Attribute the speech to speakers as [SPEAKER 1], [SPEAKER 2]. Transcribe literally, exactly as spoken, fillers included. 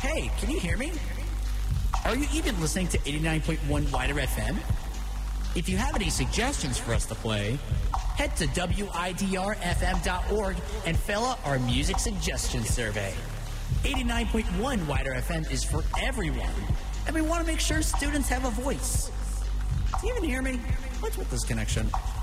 [SPEAKER 1] Hey, can you hear me? Are you even listening to eighty-nine point one Wider F M? If you have any suggestions for us to play, head to W I D R F M dot org and fill out our music suggestion survey. eighty-nine point one Wider F M is for everyone, and we want to make sure students have a voice. Do you even hear me? What's with this connection?